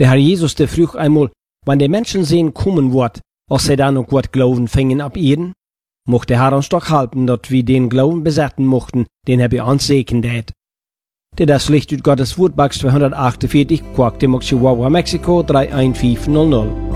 Der Herr Jesus, der frug einmal, wann der Menschen sehen kommen wird, als sie dann noch Gott glauben fingen ab Erden, mocht der Herr uns doch helfen, dass wir den Glauben besetzen mochten, den er bei uns segnet hat. Der das Licht ut Gottes Wort, Box 248, Quack, Chihuahua, Mexiko 31500.